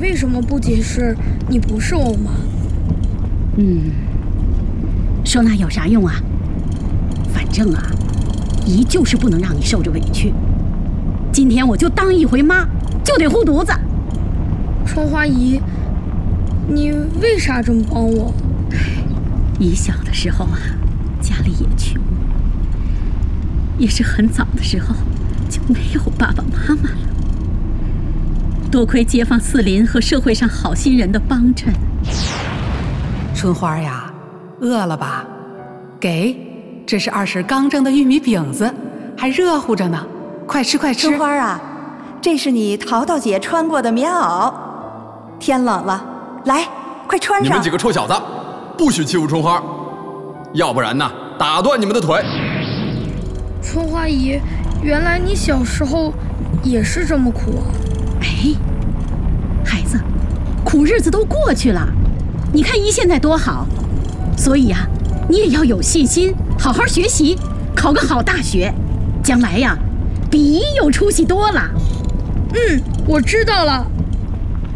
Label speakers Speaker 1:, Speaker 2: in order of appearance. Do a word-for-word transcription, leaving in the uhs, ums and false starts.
Speaker 1: 为什么不解释你不是我妈？
Speaker 2: 嗯，说那有啥用啊？反正啊，姨就是不能让你受着委屈。今天我就当一回妈，就得护犊子。
Speaker 1: 春花姨，你为啥这么帮我？
Speaker 2: 姨小的时候啊，家里也穷，也是很早的时候就没有爸爸妈妈了。多亏街坊四邻和社会上好心人的帮衬。
Speaker 3: 春花呀，饿了吧？给，这是二婶刚蒸的玉米饼子，还热乎着呢，快吃快吃。
Speaker 4: 春花啊，这是你淘淘姐穿过的棉袄，天冷了，来，快穿上。
Speaker 5: 你们几个臭小子，不许欺负春花，要不然呢，打断你们的腿。
Speaker 1: 春花姨，原来你小时候也是这么苦啊？
Speaker 2: 哎，孩子，苦日子都过去了，你看姨现在多好，所以呀、啊，你也要有信心，好好学习，考个好大学，将来呀，比姨有出息多了。
Speaker 1: 嗯，我知道了。